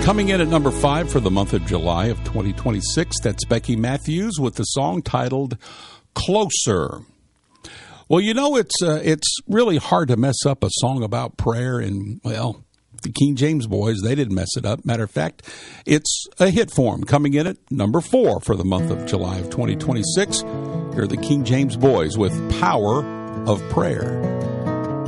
Coming in at number 5 for the month of July of 2026, that's Becky Matthews with the song titled Closer. Well, you know, it's really hard to mess up a song about prayer, and, well, the King James Boys, they didn't mess it up. Matter of fact, it's a hit for them. Coming in at number 4 for the month of July of 2026, here are the King James Boys with Power of Prayer.